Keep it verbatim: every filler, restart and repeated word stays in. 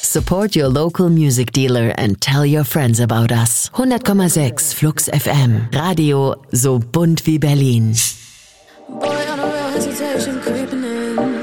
Support your local music dealer and tell your friends about us. hundert Komma sechs Flux F M. Radio so bunt wie Berlin. Boy, on a real hesitation creeping in.